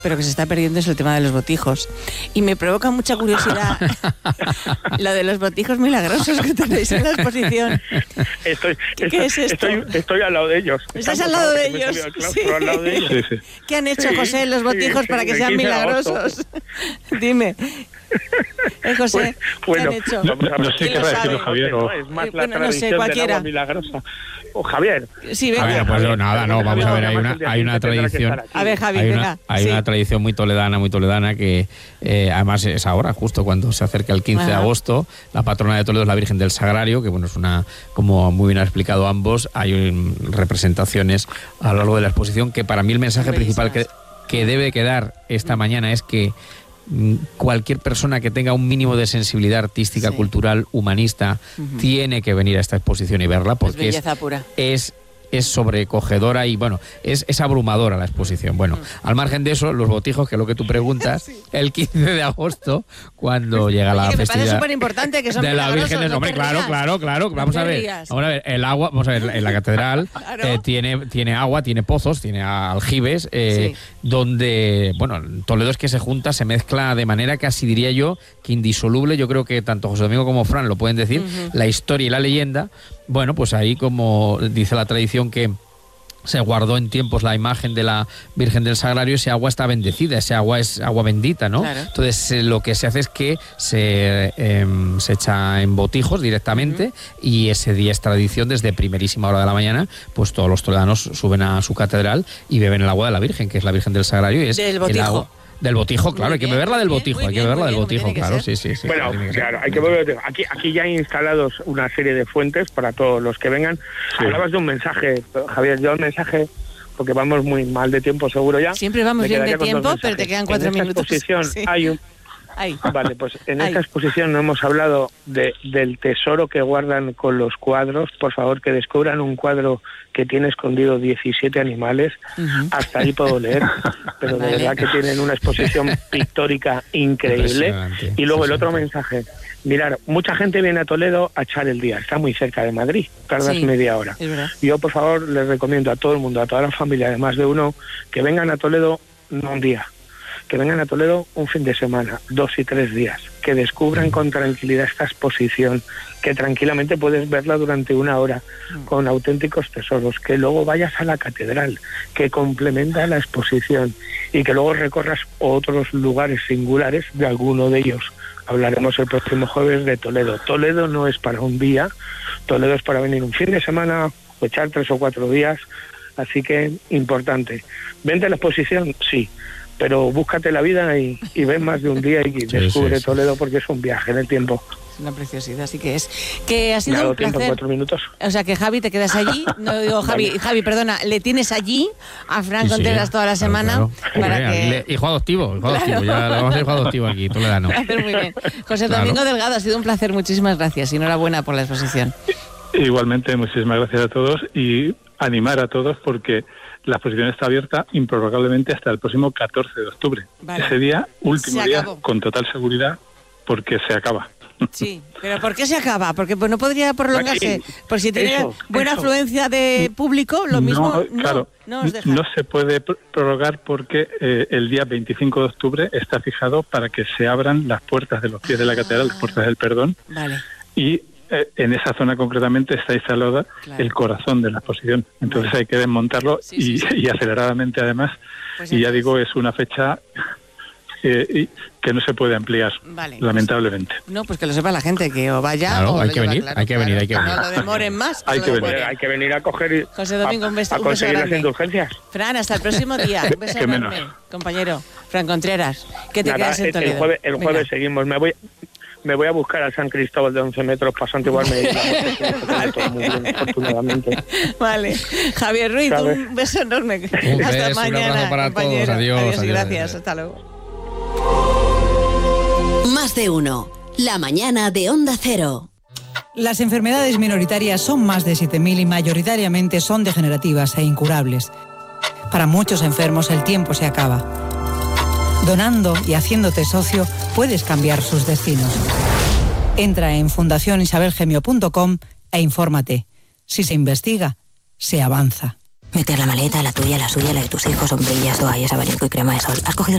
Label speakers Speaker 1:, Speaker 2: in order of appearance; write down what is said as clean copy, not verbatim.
Speaker 1: pero que se está perdiendo es el tema de los botijos. Y me provoca mucha curiosidad lo de los botijos milagrosos que tenéis en la exposición. ¿Qué es esto?
Speaker 2: Estoy al lado de ellos.
Speaker 1: ¿Estás al lado de ellos?
Speaker 2: Sí. Al lado de ellos. Sí.
Speaker 1: ¿Qué han hecho, José, los botijos para que sean milagrosos? Dime. José,
Speaker 2: bueno,
Speaker 1: ¿qué han hecho?
Speaker 3: No sé qué va a decirlo Javier.
Speaker 2: Es más la tradición del agua milagrosa. O Javier.
Speaker 1: Sí, venga.
Speaker 4: Javier, pues nada, no, vamos a ver, hay una tradición.
Speaker 1: A ver, Javi, venga.
Speaker 4: Hay una tradición muy toledana que además es ahora, justo cuando se acerca el 15 de agosto, la patrona de Toledo es la Virgen del Sagrario, que bueno, es una, como muy bien han explicado ambos, hay representaciones a lo largo de la exposición, que para mí el mensaje principal que debe quedar esta mañana es que cualquier persona que tenga un mínimo de sensibilidad artística, cultural, humanista, tiene que venir a esta exposición y verla, porque
Speaker 1: es belleza pura.
Speaker 4: Es sobrecogedora y bueno, es abrumadora la exposición. Bueno, al margen de eso, los botijos, que es lo que tú preguntas, el 15 de agosto, cuando llega la festividad.
Speaker 1: Me parece súper importante que son
Speaker 4: de la Virgen del Nombre, claro. Vamos a ver, el agua, en la catedral tiene agua, tiene pozos, tiene aljibes, donde, bueno, Toledo es que se junta, se mezcla de manera casi, diría yo, que indisoluble. Yo creo que tanto José Domingo como Fran lo pueden decir, la historia y la leyenda. Bueno, pues ahí, como dice la tradición, que se guardó en tiempos la imagen de la Virgen del Sagrario, ese agua está bendecida, ese agua es agua bendita, ¿no? Claro. Entonces lo que se hace es que se echa en botijos directamente y ese día es tradición, desde primerísima hora de la mañana, pues todos los toledanos suben a su catedral y beben el agua de la Virgen, que es la Virgen del Sagrario, y es
Speaker 1: del botijo.
Speaker 4: El agua del botijo, claro, hay que beberla del botijo, claro, sí.
Speaker 2: Bueno, claro, hay que beberla. Aquí ya hay instalados una serie de fuentes para todos los que vengan. Sí. Hablabas de un mensaje, Javier, yo el mensaje, porque vamos muy mal de tiempo seguro ya.
Speaker 1: Siempre vamos bien de tiempo, pero te quedan 4 minutos.
Speaker 2: En esta exposición hay un... Vale, pues en esta exposición no hemos hablado del tesoro que guardan con los cuadros. Por favor, que descubran un cuadro que tiene escondido 17 animales. Hasta ahí puedo leer, pero de verdad que tienen una exposición pictórica increíble. Y luego el otro mensaje. Mirar, mucha gente viene a Toledo a echar el día. Está muy cerca de Madrid, tardas media hora. Yo, por favor, les recomiendo a todo el mundo, a toda la familia, además de uno, que vengan a Toledo no un día, que vengan a Toledo un fin de semana, 2 y 3 días, que descubran con tranquilidad esta exposición, que tranquilamente puedes verla durante 1 hora, con auténticos tesoros, que luego vayas a la catedral, que complementa la exposición, y que luego recorras otros lugares singulares, de alguno de ellos hablaremos el próximo jueves de Toledo. Toledo no es para un día, Toledo es para venir un fin de semana, o echar 3 o 4 días, así que importante. ¿Vente a la exposición? Sí. Pero búscate la vida y ven más de un día y descubre Toledo, porque es un viaje en el tiempo.
Speaker 1: Es una preciosidad, así que es. Que ha sido un placer.
Speaker 2: Tiempo, 4 minutos.
Speaker 1: O sea que Javi, te quedas allí. No digo Javi, perdona, le tienes allí a Fran Contreras toda la semana.
Speaker 4: Claro. Para que... Hijo adoptivo, ya le vamos a hacer hijo adoptivo aquí, toledano.
Speaker 1: Muy bien. José Domingo Delgado, ha sido un placer, muchísimas gracias y enhorabuena por la exposición.
Speaker 3: Igualmente, muchísimas gracias a todos y animar a todos, porque la exposición está abierta improrrogablemente hasta el próximo 14 de octubre. Vale. Ese día, último día, con total seguridad, porque se acaba.
Speaker 1: Sí, pero ¿por qué se acaba? Porque pues, no podría prolongarse. Por si tiene buena afluencia de público, lo mismo no os deja.
Speaker 3: No se puede prorrogar porque el día 25 de octubre está fijado para que se abran las puertas de los pies de la catedral, las puertas del perdón. Vale. Y en esa zona concretamente está instalada el corazón de la exposición. Entonces hay que desmontarlo y aceleradamente además. Pues y ya digo, es una fecha que no se puede ampliar, lamentablemente.
Speaker 1: No, pues que lo sepa la gente, que o vaya
Speaker 4: o hay que venir.
Speaker 1: No lo demoren más.
Speaker 2: Hay que venir a coger
Speaker 1: José Domingo, un beso,
Speaker 2: a conseguir las indulgencias.
Speaker 1: Fran, hasta el próximo día. Un beso enorme, compañero. Fran Contreras, que te quedas en Toledo.
Speaker 2: El jueves seguimos. Me voy a buscar al San Cristóbal de 11 metros para santiguarme. Muy bien, afortunadamente.
Speaker 1: Vale. Javier Ruiz, un beso enorme. Hasta mañana.
Speaker 4: Un abrazo para todos. Adiós.
Speaker 1: Gracias. Hasta luego.
Speaker 5: Más de uno. La mañana de Onda Cero.
Speaker 6: Las enfermedades minoritarias son más de 7.000 y mayoritariamente son degenerativas e incurables. Para muchos enfermos el tiempo se acaba. Donando y haciéndote socio puedes cambiar sus destinos. Entra en fundacionisabelgemio.com e infórmate. Si se investiga, se avanza.
Speaker 5: Meter la maleta, la tuya, la suya, la de tus hijos, sombrillas, toallas, abanico y crema de sol. ¿Has cogido